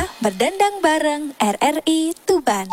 ya, berdendang bareng RRI Tuban.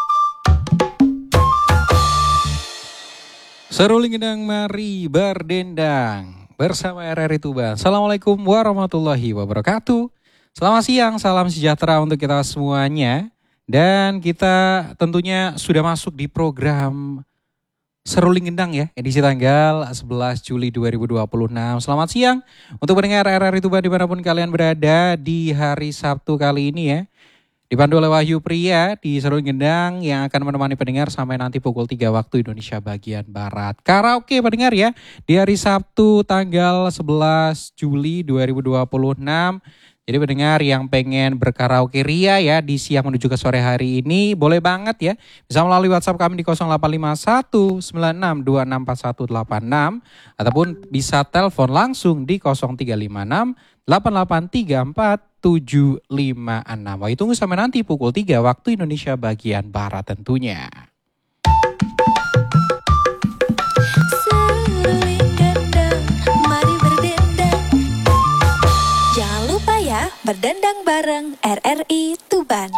Seruling gendang mari berdendang bersama RRI Tuban. Assalamualaikum warahmatullahi wabarakatuh. Selamat siang, salam sejahtera untuk kita semuanya. Dan kita tentunya sudah masuk di program Seruling Gendang ya, edisi tanggal 11 Juli 2026. Selamat siang untuk pendengar RRI Tuban dimanapun kalian berada di hari Sabtu kali ini ya. Dipandu oleh Wahyu Pria di Seruling Gendang yang akan menemani pendengar sampai nanti pukul 3 waktu Indonesia bagian Barat. Karaoke pendengar ya, di hari Sabtu tanggal 11 Juli 2026. Jadi pendengar yang pengen berkaraoke ria ya di siang menuju ke sore hari ini boleh banget ya. Bisa melalui WhatsApp kami di 0851 96264186 ataupun bisa telepon langsung di 0356 8834 756. Wah, tunggu sampai nanti pukul 3 waktu Indonesia bagian Barat tentunya. Berdendang bareng RRI Tuban.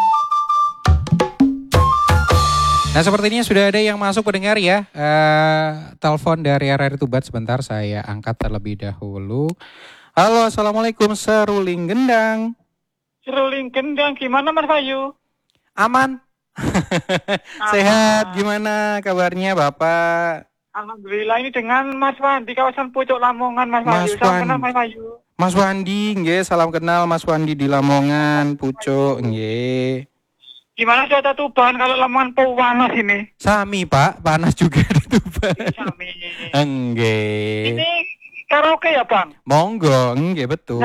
Nah sepertinya sudah ada yang masuk pendengar ya. Telepon dari RRI Tuban sebentar saya angkat terlebih dahulu. Halo, assalamualaikum Seruling Gendang. Seruling Gendang, gimana Mas Bayu? Aman. Sehat, gimana kabarnya Bapak? Alhamdulillah, ini dengan Mas Wandi, kawasan Pucuk Lamongan Mas Bayu. Salam kenal Mas Bayu. Mas Wandi, nggih, salam kenal Mas Wandi di Lamongan, Pucuk, nggih. Gimana cuaca Tuban kalau Lamongan panas ini? Sami Pak, panas juga di Tuban. Sami. Nggih. Ini karaoke ya Bang? Monggo, nggih betul.